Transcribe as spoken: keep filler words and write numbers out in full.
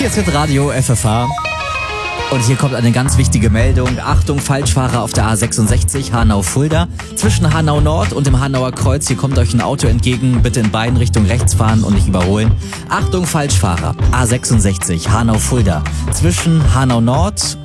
Hier ist jetzt Radio F F H. Und hier kommt eine ganz wichtige Meldung. Achtung, Falschfahrer auf der A sechsundsechzig, Hanau-Fulda. Zwischen Hanau Nord und dem Hanauer Kreuz, hier kommt euch ein Auto entgegen. Bitte in beiden Richtungen rechts fahren und nicht überholen. Achtung, Falschfahrer, A sechsundsechzig, Hanau-Fulda. Zwischen Hanau Nord